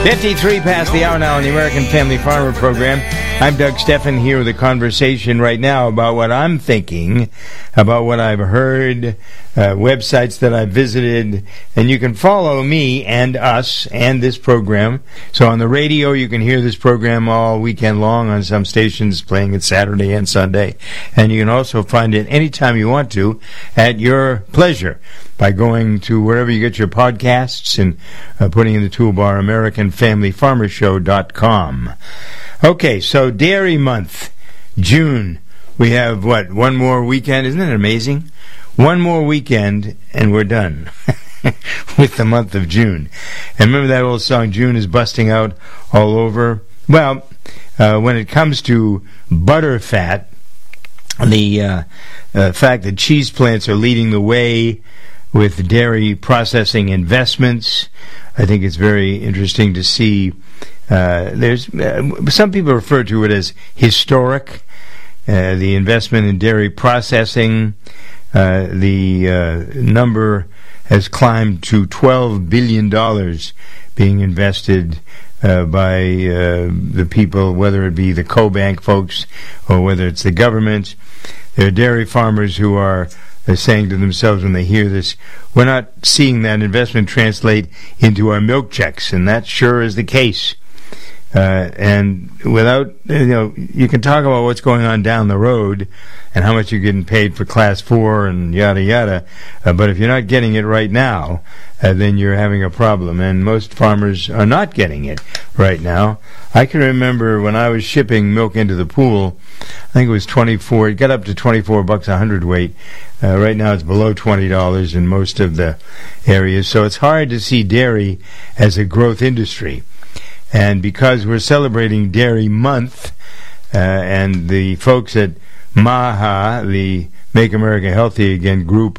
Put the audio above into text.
53 past the hour now on the American Family Farmer Program. I'm Doug Steffen here with a conversation right now about what I'm thinking, about what I've heard, websites that I've visited, and you can follow me and us and this program. So on the radio, you can hear this program all weekend long on some stations playing it Saturday and Sunday, and you can also find it anytime you want to at your pleasure by going to wherever you get your podcasts and putting in the toolbar AmericanFamilyFarmerShow.com. Okay, so Dairy Month, June. We have, one more weekend? Isn't it amazing? One more weekend, and we're done with the month of June. And remember that old song, June is busting out all over? Well, when it comes to butter fat, the fact that cheese plants are leading the way with dairy processing investments, I think it's very interesting to see. There's some people refer to it as historic. The investment in dairy processing, the number has climbed to $12 billion being invested by the people, whether it be the co-bank folks or whether it's the government. There are dairy farmers who are saying to themselves when they hear this, we're not seeing that investment translate into our milk checks, and that sure is the case. And without, you can talk about what's going on down the road and how much you're getting paid for Class 4 and yada yada, but if you're not getting it right now, then you're having a problem, and most farmers are not getting it right now. I can remember when I was shipping milk into the pool, I think it was $24, it got up to $24 a hundredweight. Right now it's below $20 in most of the areas, so it's hard to see dairy as a growth industry. And because we're celebrating Dairy Month, and the folks at MAHA, the Make America Healthy Again group,